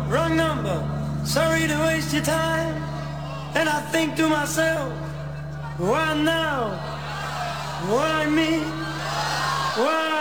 wrong number. Sorry to waste your time. And I think to myself, why now? Why me? Why?